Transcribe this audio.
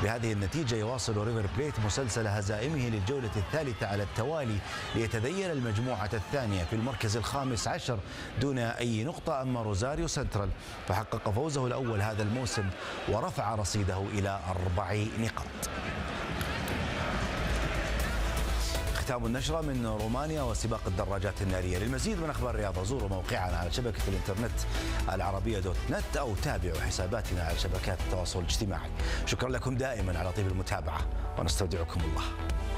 بهذه النتيجة يواصل ريفر بليت مسلسل هزائمه للجولة الثالثة على التوالي ليتذيل المجموعة الثانية في المركز الخامس عشر دون أي نقطة أما روزاريو سنترال فحقق فوزه الأول هذا الموسم ورفع رصيده إلى 4 نقاط. ختام النشرة من رومانيا وسباق الدراجات النارية. للمزيد من أخبار الرياضة زوروا موقعنا على شبكة الإنترنت العربية.net أو تابعوا حساباتنا على شبكات التواصل الاجتماعي. شكرا لكم دائما على طيب المتابعة ونستودعكم الله.